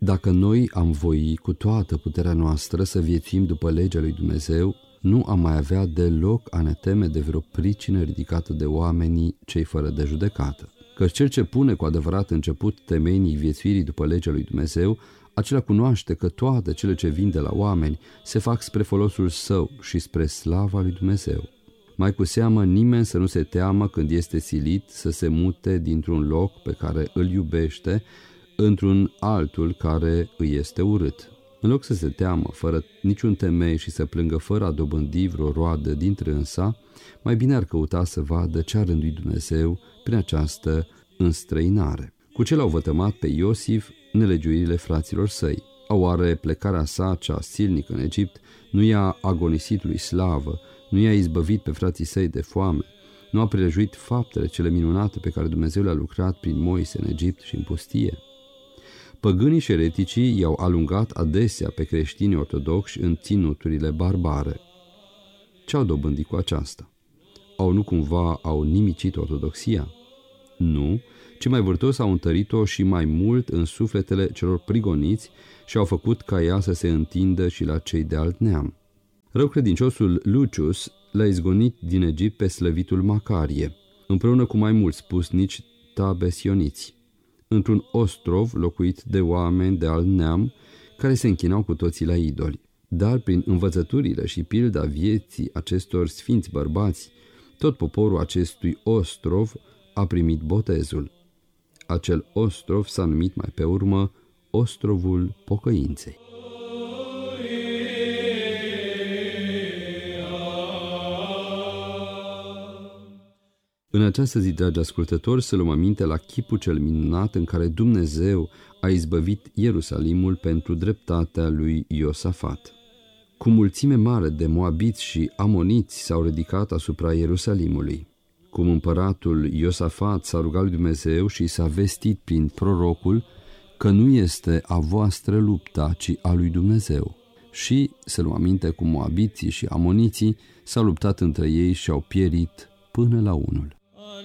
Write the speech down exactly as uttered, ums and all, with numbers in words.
Dacă noi am voi cu toată puterea noastră să viețuim după legea lui Dumnezeu, nu am mai avea deloc a ne teme de vreo pricină ridicată de oamenii cei fără de judecată. Căci cel ce pune cu adevărat început temenii viețuirii după legea lui Dumnezeu, acela cunoaște că toate cele ce vin de la oameni se fac spre folosul său și spre slava lui Dumnezeu. Mai cu seamă, nimeni să nu se teamă când este silit să se mute dintr-un loc pe care îl iubește într-un altul care îi este urât. În loc să se teamă fără niciun temei și să plângă fără a dobândi vreo roadă dintre însa, mai bine ar căuta să vadă ce a rânduit Dumnezeu prin această înstrăinare. Cu ce l-au vătămat pe Iosif nelegiuirile fraților săi? Oare plecarea sa cea silnică în Egipt nu i-a agonisit lui slavă, nu i-a izbăvit pe frații săi de foame, nu a prelejuit faptele cele minunate pe care Dumnezeu le-a lucrat prin Moise în Egipt și în pustie? Păgânii și ereticii i-au alungat adesea pe creștinii ortodoxi în ținuturile barbare. Ce au dobândit cu aceasta? Au nu cumva au nimicit ortodoxia? Nu, ci mai vârtos au întărit-o și mai mult în sufletele celor prigoniți și au făcut ca ea să se întindă și la cei de alt neam. Răucredinciosul Lucius l-a izgonit din Egipt pe slăvitul Macarie, împreună cu mai mulți pusnici tabesioniți, într-un ostrov locuit de oameni de alt neam care se închinau cu toții la idoli. Dar prin învățăturile și pilda vieții acestor sfinți bărbați, tot poporul acestui ostrov a primit botezul. Acel ostrov s-a numit mai pe urmă Ostrovul Pocăinței. În această zi, dragi ascultători, să luăm aminte la chipul cel minunat în care Dumnezeu a izbăvit Ierusalimul pentru dreptatea lui Iosafat. Cu mulțime mare de moabiți și amoniți s-au ridicat asupra Ierusalimului. Cum împăratul Iosafat s-a rugat lui Dumnezeu și s-a vestit prin prorocul că nu este a voastră lupta, ci a lui Dumnezeu. Și să luăm aminte cum moabiții și amoniții s-au luptat între ei și au pierit până la unul.